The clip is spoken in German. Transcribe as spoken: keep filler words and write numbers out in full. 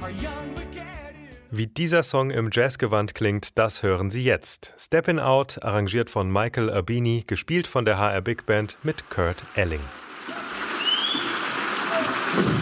Wie dieser Song im Jazzgewand klingt, das hören Sie jetzt. Steppin' Out, arrangiert von Michael Urbini, gespielt von der H R Big Band mit Kurt Elling.